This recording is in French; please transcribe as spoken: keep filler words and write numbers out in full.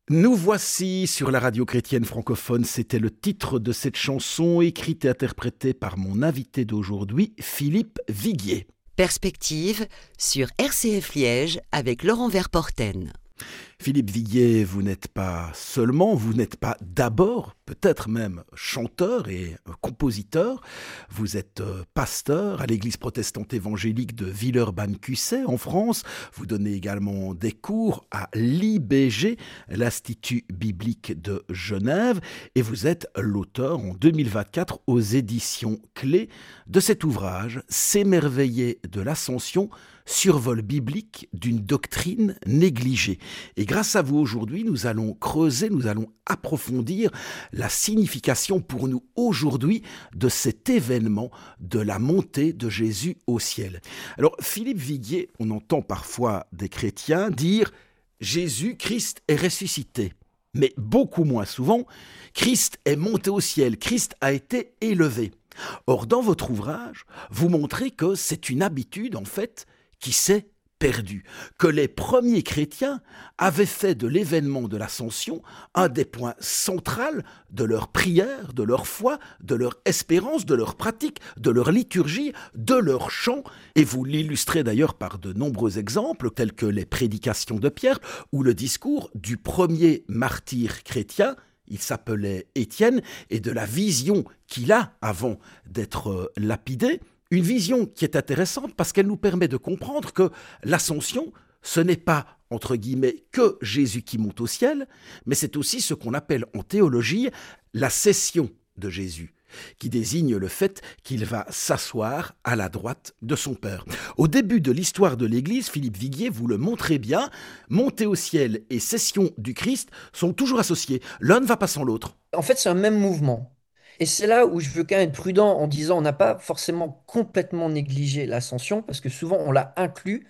Nous voici sur la radio chrétienne francophone. C'était le titre de cette chanson écrite et interprétée par mon invité d'aujourd'hui, Philippe Viguier. Perspective sur R C F Liège avec Laurent Verporten. Philippe Viguier, vous n'êtes pas seulement, vous n'êtes pas d'abord, peut-être même chanteur et compositeur, vous êtes pasteur à l'église protestante évangélique de Villeurbanne-Cussey en France, vous donnez également des cours à l'I B G, l'Institut biblique de Genève, et vous êtes l'auteur en deux mille vingt-quatre aux éditions Clés de cet ouvrage « S'émerveiller de l'Ascension », survol biblique d'une doctrine négligée. Et grâce à vous aujourd'hui, nous allons creuser, nous allons approfondir la signification pour nous aujourd'hui de cet événement de la montée de Jésus au ciel. Alors Philippe Viguier, on entend parfois des chrétiens dire « Jésus, Christ est ressuscité ». Mais beaucoup moins souvent, Christ est monté au ciel, Christ a été élevé. Or, dans votre ouvrage, vous montrez que c'est une habitude, en fait, qui s'est perdue, que les premiers chrétiens avaient fait de l'événement de l'Ascension un des points centraux de leur prière, de leur foi, de leur espérance, de leur pratique, de leur liturgie, de leur chant. Et vous l'illustrez d'ailleurs par de nombreux exemples, tels que les prédications de Pierre ou le discours du premier martyr chrétien. Il s'appelait Étienne, et de la vision qu'il a avant d'être lapidé. Une vision qui est intéressante parce qu'elle nous permet de comprendre que l'ascension, ce n'est pas, entre guillemets, que Jésus qui monte au ciel, mais c'est aussi ce qu'on appelle en théologie la cession de Jésus, qui désigne le fait qu'il va s'asseoir à la droite de son Père. Au début de l'histoire de l'Église, Philippe Viguier, vous le montrez bien, montée au ciel et cession du Christ sont toujours associés. L'un ne va pas sans l'autre. En fait, c'est un même mouvement. Et c'est là où je veux quand même être prudent en disant on n'a pas forcément complètement négligé l'ascension, parce que souvent on l'a inclus